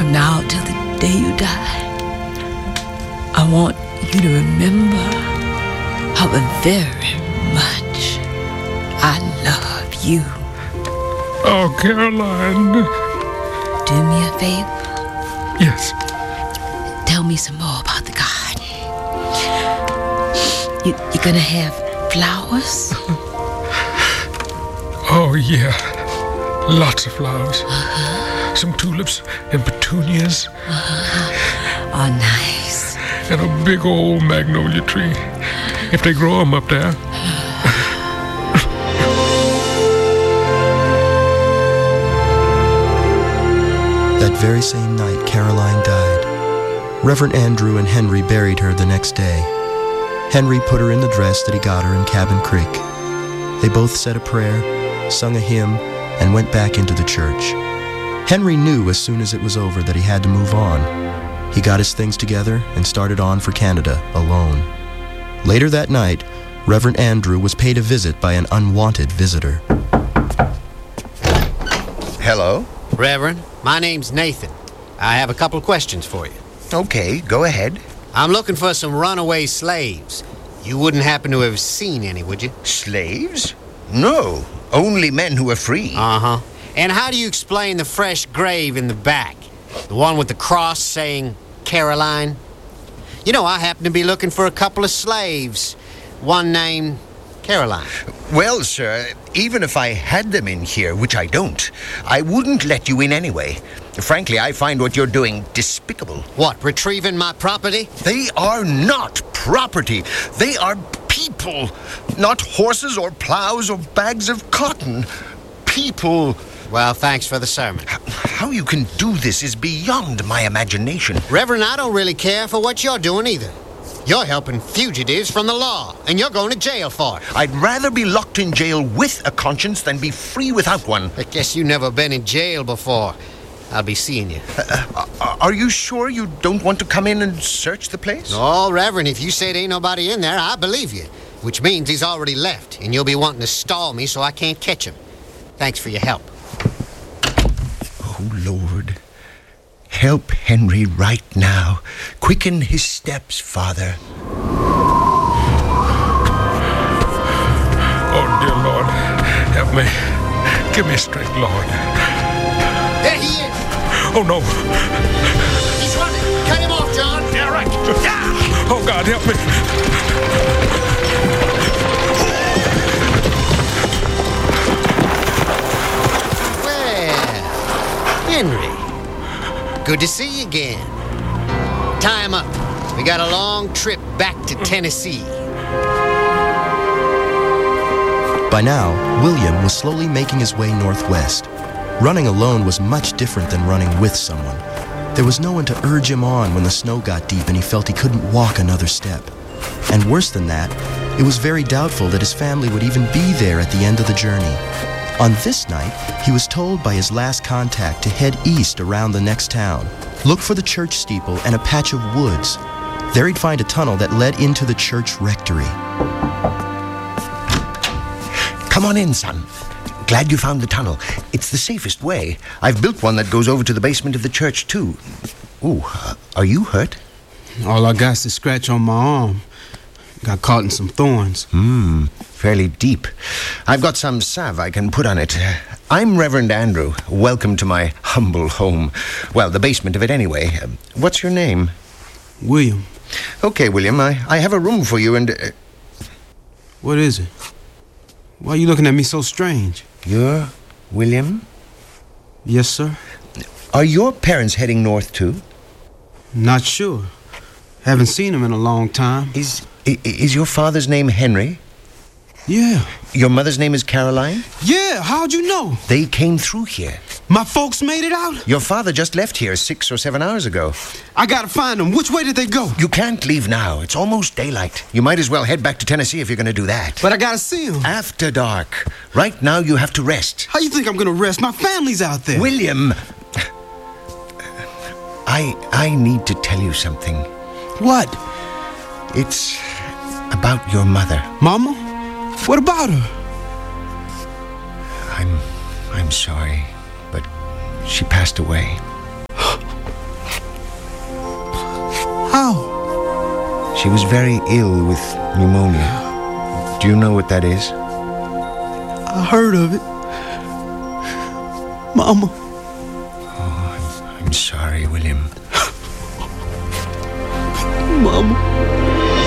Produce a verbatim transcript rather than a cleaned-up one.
from now till the day you die, I want you to remember how very much I love you. Oh, Caroline. Do me a favor. Yes. Tell me some more about the garden. You, you're gonna have flowers? Oh, yeah. Lots of flowers. Uh-huh. Some tulips and petunias. Uh-huh. Oh, nice. And a big old magnolia tree. If they grow them up there. That very same night, Caroline died. Reverend Andrew and Henry buried her the next day. Henry put her in the dress that he got her in Cabin Creek. They both said a prayer, sung a hymn, and went back into the church. Henry knew as soon as it was over that he had to move on. He got his things together and started on for Canada alone. Later that night, Reverend Andrew was paid a visit by an unwanted visitor. Hello? Reverend, my name's Nathan. I have a couple questions for you. Okay, go ahead. I'm looking for some runaway slaves. You wouldn't happen to have seen any, would you? Slaves? No, only men who are free. Uh-huh. And how do you explain the fresh grave in the back? The one with the cross saying Caroline? You know, I happen to be looking for a couple of slaves. One named Caroline. Well, sir, even if I had them in here, which I don't, I wouldn't let you in anyway. Frankly, I find what you're doing despicable. What, retrieving my property? They are not property. They are people. Not horses or plows or bags of cotton. People. Well, thanks for the sermon. How you can do this is beyond my imagination. Reverend, I don't really care for what you're doing either. You're helping fugitives from the law, and you're going to jail for it. I'd rather be locked in jail with a conscience than be free without one. I guess you've never been in jail before. I'll be seeing you. Uh, uh, are you sure you don't want to come in and search the place? Oh, Reverend, if you say there ain't nobody in there, I believe you. Which means he's already left, and you'll be wanting to stall me so I can't catch him. Thanks for your help. Oh, Lord. Help Henry right now. Quicken his steps, Father. Oh, dear Lord, help me. Give me strength, Lord. There he is. Oh, no. He's running. Cut him off, John. Yeah, right. Yeah. Oh, God, help me. Well, Henry. Good to see you again. Tie him up. We got a long trip back to Tennessee. By now, William was slowly making his way northwest. Running alone was much different than running with someone. There was no one to urge him on when the snow got deep and he felt he couldn't walk another step. And worse than that, it was very doubtful that his family would even be there at the end of the journey. On this night, he was told by his last contact to head east around the next town, look for the church steeple and a patch of woods. There he'd find a tunnel that led into the church rectory. Come on in, son. Glad you found the tunnel. It's the safest way. I've built one that goes over to the basement of the church, too. Ooh, uh, are you hurt? All I got's a scratch on my arm. Got caught in some thorns. Hmm, fairly deep. I've got some salve I can put on it. I'm Reverend Andrew. Welcome to my humble home. Well, the basement of it anyway. Uh, what's your name? William. Okay, William, I, I have a room for you and... Uh, what is it? Why are you looking at me so strange? You're William? Yes, sir. Are your parents heading north, too? Not sure. Haven't seen them in a long time. Is... Is your father's name Henry? Yeah. Your mother's name is Caroline? Yeah, how'd you know? They came through here. My folks made it out? Your father just left here six or seven hours ago. I gotta find them. Which way did they go? You can't leave now. It's almost daylight. You might as well head back to Tennessee if you're gonna do that. But I gotta see them. After dark. Right now you have to rest. How you think I'm gonna rest? My family's out there. William! I, I need to tell you something. What? It's about your mother. Mama? What about her? I'm... I'm sorry, but she passed away. She was very ill with pneumonia. Do you know what that is? I heard of it. Mama. Oh, I'm, I'm sorry, William.